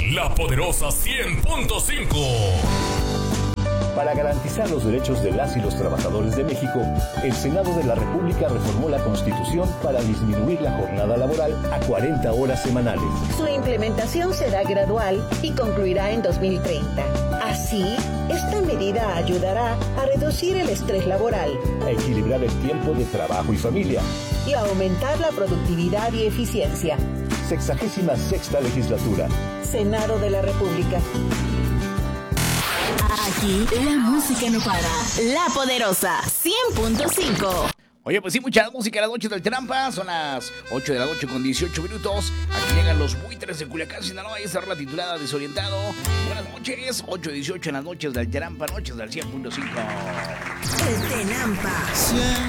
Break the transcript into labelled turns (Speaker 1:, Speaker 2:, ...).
Speaker 1: La Poderosa 100.5.
Speaker 2: Para garantizar los derechos de las y los trabajadores de México, el Senado de la República reformó la Constitución para disminuir la jornada laboral a 40 horas semanales.
Speaker 3: Su implementación será gradual y concluirá en 2030. Así, esta medida ayudará a reducir el estrés laboral,
Speaker 2: a equilibrar el tiempo de trabajo y familia
Speaker 3: y a aumentar la productividad y eficiencia.
Speaker 2: 66ª legislatura.
Speaker 3: Senado de la República.
Speaker 4: Aquí la música no para. La Poderosa 100.5.
Speaker 5: Oye, pues sí, mucha música a las noches del Trampa. Son las 8 de la noche con 18 minutos. Aquí llegan los buitres de Culiacán, Sinaloa. Esa rola titulada Desorientado. Buenas noches, 8:18 en las noches del Trampa, noches del 100.5.
Speaker 4: El Trampa.